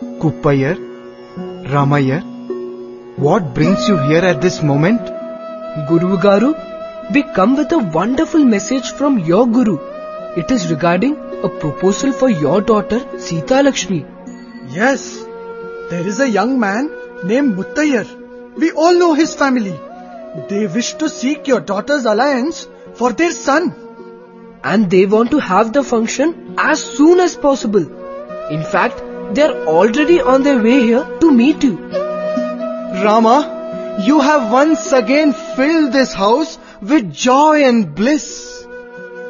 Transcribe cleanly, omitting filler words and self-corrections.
Kuppayar, Ramayar, what brings you here at this moment? Guru Garu, we come with a wonderful message from your Guru. It is regarding a proposal for your daughter Sita Lakshmi. Yes, there is a young man named Muttayar. We all know his family. They wish to seek your daughter's alliance for their son. And they want to have the function as soon as possible. In fact, they are already on their way here to meet you. Rama, you have once again filled this house with joy and bliss.